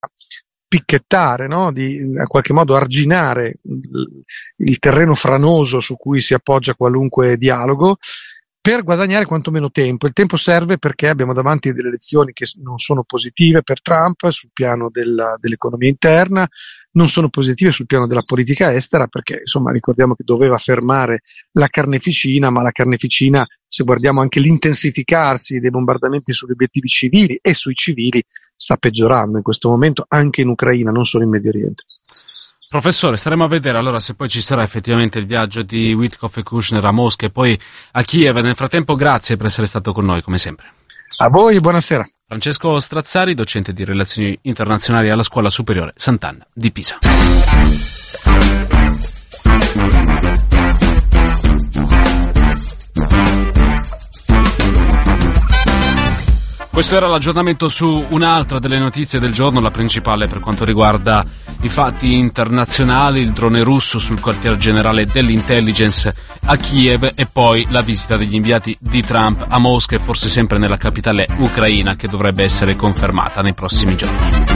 picchettare, no? Di in qualche modo arginare il terreno franoso su cui si appoggia qualunque dialogo, per guadagnare quantomeno tempo. Il tempo serve perché abbiamo davanti delle elezioni che non sono positive per Trump sul piano dell'economia interna, non sono positive sul piano della politica estera, perché insomma ricordiamo che doveva fermare la carneficina, ma la carneficina, se guardiamo anche l'intensificarsi dei bombardamenti sugli obiettivi civili e sui civili, sta peggiorando in questo momento anche in Ucraina, non solo in Medio Oriente. Professore, staremo a vedere allora se poi ci sarà effettivamente il viaggio di Witkoff e Kushner a Mosca e poi a Kiev. Nel frattempo, grazie per essere stato con noi, come sempre. A voi, buonasera. Francesco Strazzari, docente di Relazioni Internazionali alla Scuola Superiore Sant'Anna di Pisa. Questo era l'aggiornamento su un'altra delle notizie del giorno, la principale per quanto riguarda i fatti internazionali, il drone russo sul quartier generale dell'intelligence a Kiev e poi la visita degli inviati di Trump a Mosca e forse sempre nella capitale ucraina, che dovrebbe essere confermata nei prossimi giorni.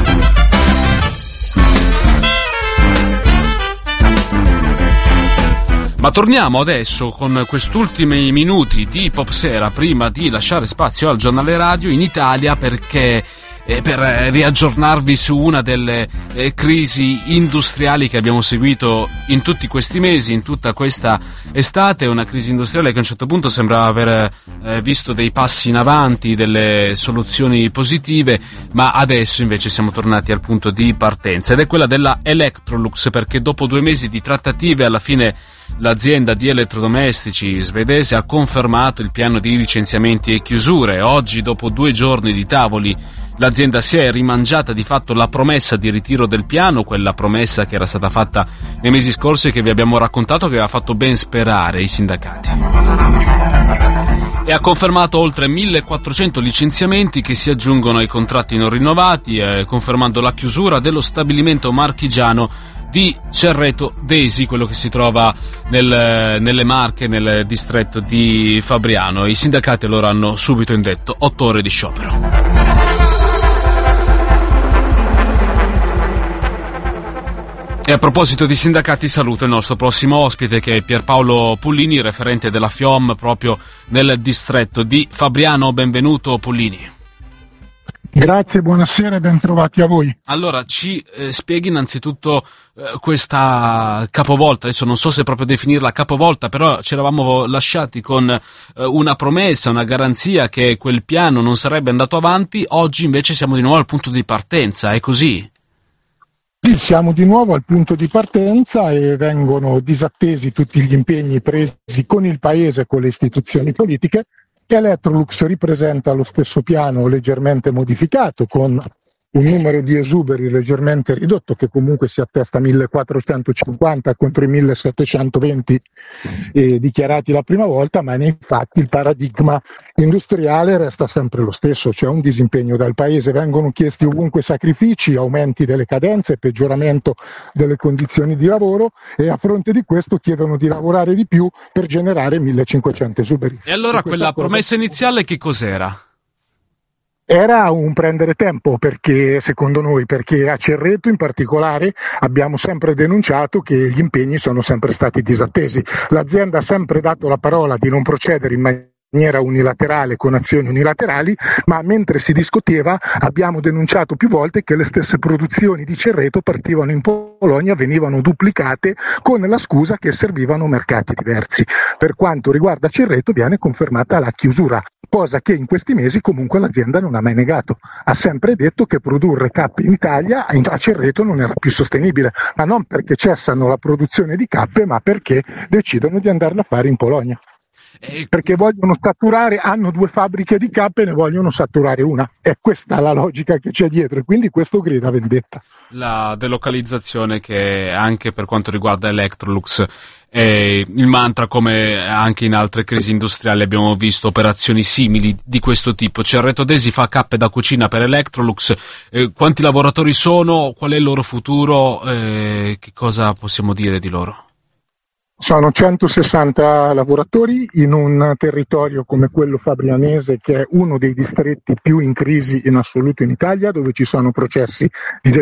Ma torniamo adesso con quest'ultimi minuti di Popsera prima di lasciare spazio al giornale radio in Italia, perché per riaggiornarvi su una delle crisi industriali che abbiamo seguito in tutti questi mesi, in tutta questa estate, una crisi industriale che a un certo punto sembrava aver visto dei passi in avanti, delle soluzioni positive, ma adesso invece siamo tornati al punto di partenza, ed è quella della Electrolux, perché dopo 2 mesi di trattative alla fine l'azienda di elettrodomestici svedese ha confermato il piano di licenziamenti e chiusure. Oggi, dopo 2 giorni di tavoli, l'azienda si è rimangiata di fatto la promessa di ritiro del piano, quella promessa che era stata fatta nei mesi scorsi e che vi abbiamo raccontato, che aveva fatto ben sperare i sindacati. E ha confermato oltre 1400 licenziamenti che si aggiungono ai contratti non rinnovati, confermando la chiusura dello stabilimento marchigiano di Cerreto d'Esi, quello che si trova nelle Marche, nel distretto di Fabriano. I sindacati allora hanno subito indetto 8 ore di sciopero. E a proposito di sindacati, saluto il nostro prossimo ospite, che è Pierpaolo Pullini, referente della FIOM proprio nel distretto di Fabriano. Benvenuto Pullini. Grazie, buonasera e ben trovati a voi. Allora, ci spieghi innanzitutto questa capovolta. Adesso non so se proprio definirla capovolta, però ci eravamo lasciati con una promessa, una garanzia che quel piano non sarebbe andato avanti. Oggi invece siamo di nuovo al punto di partenza, è così? Sì, siamo di nuovo al punto di partenza e vengono disattesi tutti gli impegni presi con il Paese e con le istituzioni politiche. Electrolux ripresenta lo stesso piano leggermente modificato, con un numero di esuberi leggermente ridotto, che comunque si attesta a 1450 contro i 1720 dichiarati la prima volta, ma nei fatti il paradigma industriale resta sempre lo stesso. C'è un disimpegno dal Paese, vengono chiesti ovunque sacrifici, aumenti delle cadenze, peggioramento delle condizioni di lavoro, e a fronte di questo chiedono di lavorare di più per generare 1500 esuberi. E allora quella promessa iniziale che cos'era? Era un prendere tempo, perché secondo noi, perché a Cerreto in particolare abbiamo sempre denunciato che gli impegni sono sempre stati disattesi. L'azienda ha sempre dato la parola di non procedere in maniera unilaterale con azioni unilaterali, ma mentre si discuteva abbiamo denunciato più volte che le stesse produzioni di Cerreto partivano in Polonia, venivano duplicate con la scusa che servivano mercati diversi. Per quanto riguarda Cerreto viene confermata la chiusura, cosa che in questi mesi comunque l'azienda non ha mai negato. Ha sempre detto che produrre cappe in Italia a Cerreto non era più sostenibile, ma non perché cessano la produzione di cappe, ma perché decidono di andarla a fare in Polonia. Perché vogliono saturare, hanno 2 fabbriche di cappe e ne vogliono saturare una. È questa la logica che c'è dietro, e quindi questo grida vendetta. La delocalizzazione, che anche per quanto riguarda Electrolux è il mantra, come anche in altre crisi industriali abbiamo visto operazioni simili di questo tipo. Cerreto d'Esi fa cappe da cucina per Electrolux. Quanti lavoratori sono? Qual è il loro futuro? Che cosa possiamo dire di loro? Sono 160 lavoratori in un territorio come quello fabrianese, che è uno dei distretti più in crisi in assoluto in Italia, dove ci sono processi di